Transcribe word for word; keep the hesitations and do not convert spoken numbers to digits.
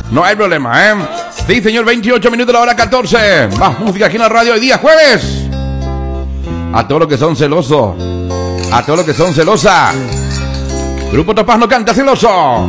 No hay problema, ¿eh? Sí, señor, veintiocho minutos, la hora catorce. Más música aquí en la radio hoy día, jueves. A todos los que son celosos, a todos los que son celosas. Grupo Topaz no canta celoso.